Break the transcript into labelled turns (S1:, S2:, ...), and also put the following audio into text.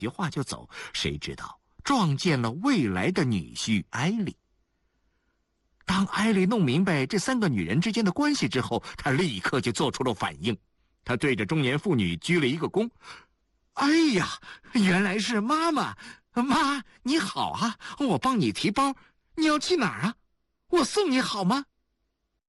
S1: 句话就走，谁知道撞见了未来的女婿艾莉。当艾莉弄明白这3个女人之间的关系之后，她立刻就做出了反应。她对着中年妇女鞠了一个躬：“哎呀，原来是妈妈！妈，你好啊，我帮你提包，你要去哪儿啊？我送你好吗？”